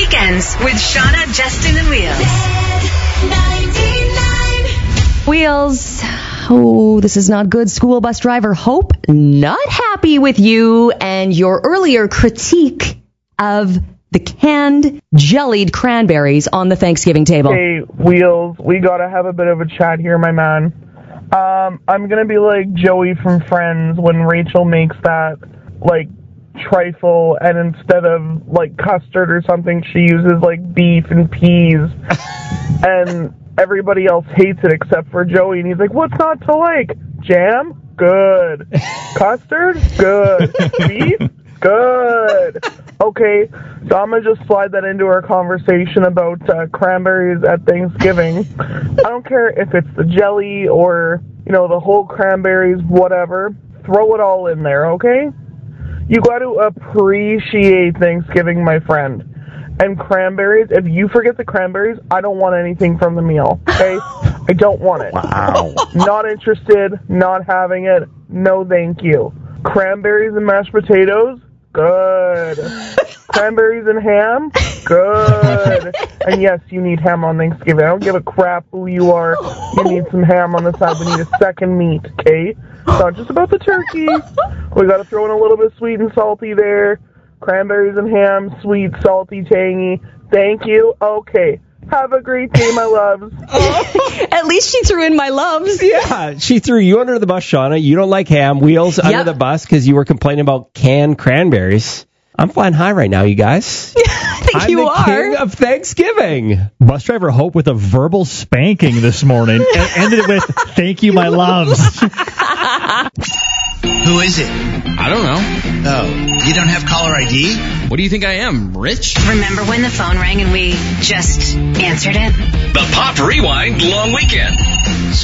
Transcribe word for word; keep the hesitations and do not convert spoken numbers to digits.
Weekends with Shauna, Justin, and Wheels. Wheels. Oh, this is not good. School bus driver Hope, not happy with you and your earlier critique of the canned, jellied cranberries on the Thanksgiving table. Hey, Wheels, we gotta have a bit of a chat here, my man. Um, I'm gonna be like Joey from Friends when Rachel makes that, like, trifle, and instead of, like, custard or something, she uses, like, beef and peas. And everybody else hates it except for Joey, and he's like, what's not to like? Jam? Good. Custard? Good. Beef? Good. Okay, so I'm going to just slide that into our conversation about uh, cranberries at Thanksgiving. I don't care if it's the jelly or, you know, the whole cranberries, whatever. Throw it all in there, okay? You got to appreciate Thanksgiving, my friend. And cranberries, if you forget the cranberries, I don't want anything from the meal, okay? I don't want it. Wow. Not interested, not having it, no thank you. Cranberries and mashed potatoes? Good. Cranberries and ham? Good. And yes, you need ham on Thanksgiving. I don't give a crap who you are. You need some ham on the side. We need a second meat, okay? It's not just about the turkey. We got to throw in a little bit sweet and salty there. Cranberries and ham, sweet, salty, tangy. Thank you. Okay. Have a great day, my loves. At least she threw in my loves. Yeah, she threw you under the bus, Shauna. You don't like ham. Wheels Yep. under the bus because you were complaining about canned cranberries. I'm flying high right now, you guys. I think I'm you the are. king of Thanksgiving. Bus driver Hope with a verbal spanking this morning and ended it with, thank you, my loves. Who is it? I don't know. Oh, you don't have caller I D? What do you think I am, rich? Remember when the phone rang and we just answered it? The Pop Rewind Long Weekend.